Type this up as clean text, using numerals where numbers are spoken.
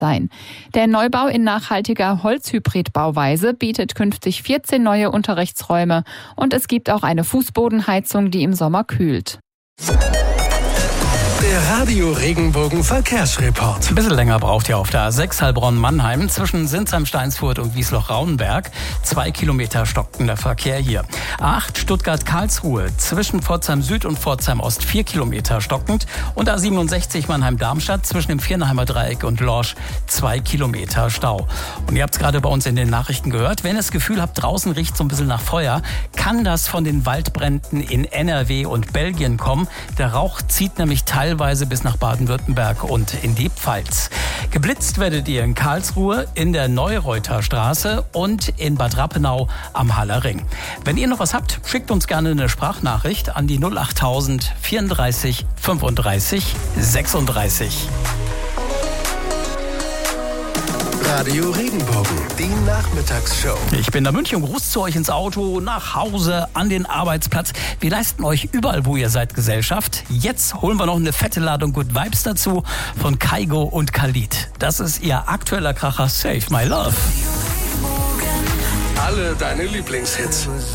sein. Der Neubau in nachhaltiger Holzhybridbauweise bietet künftig 14 neue Unterrichtsräume und es gibt auch eine Fußbodenheizung, die im Sommer kühlt. Der Radio Regenbogen Verkehrsreport. Ein bisschen länger braucht ihr auf der A6 Heilbronn-Mannheim zwischen Sinsheim-Steinsfurt und Wiesloch-Raunenberg. 2 Kilometer stockender Verkehr hier. A8 Stuttgart-Karlsruhe zwischen Pforzheim Süd und Pforzheim Ost 4 Kilometer stockend. Und A67 Mannheim-Darmstadt zwischen dem Viernerheimer Dreieck und Lorsch 2 Kilometer Stau. Und ihr habt es gerade bei uns in den Nachrichten gehört. Wenn ihr das Gefühl habt, draußen riecht so ein bisschen nach Feuer, kann das von den Waldbränden in NRW und Belgien kommen. Der Rauch zieht nämlich teilweise bis nach Baden-Württemberg und in die Pfalz. Geblitzt werdet ihr in Karlsruhe, in der Neureuter Straße und in Bad Rappenau am Haller Ring. Wenn ihr noch was habt, schickt uns gerne eine Sprachnachricht an die 08000 34 35 36. Radio Regenbogen, die Nachmittagsshow. Ich bin der Münch und Gruß zu euch ins Auto, nach Hause, an den Arbeitsplatz. Wir leisten euch überall, wo ihr seid, Gesellschaft. Jetzt holen wir noch eine fette Ladung Good Vibes dazu von Kaigo und Khalid. Das ist ihr aktueller Kracher Save My Love. Alle deine Lieblingshits.